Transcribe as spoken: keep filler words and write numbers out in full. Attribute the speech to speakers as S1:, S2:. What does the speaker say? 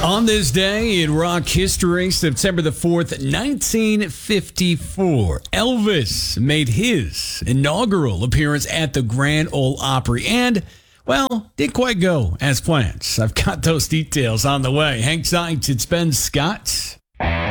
S1: On this day in rock history, September the fourth, nineteen fifty-four, Elvis made his inaugural appearance at the Grand Ole Opry and, well, didn't quite go as planned. I've got those details on the way. Hang tight, it's Ben Scott.